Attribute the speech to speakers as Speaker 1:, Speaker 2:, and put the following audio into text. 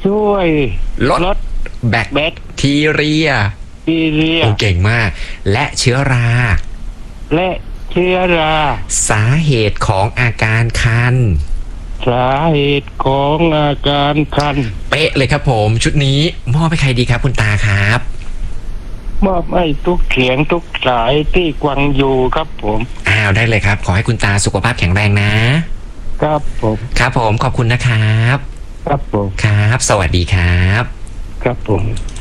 Speaker 1: ช่วย
Speaker 2: ลดแบคทีเรียโอ้เก่งมากและเชื้อราสาเหตุของอาการคันเป๊ะเลยครับผมชุดนี้มอบให้ใครดีครับคุณตาครับ
Speaker 1: มอบให้ทุกเสียงทุกสายที่กวังอยู่ครับผม
Speaker 2: ได้เลยครับขอให้คุณตาสุขภาพแข็งแรงนะครับผมขอบคุณนะครับ
Speaker 1: ครับผม
Speaker 2: ครับสวัสดีครับ
Speaker 1: ครับผม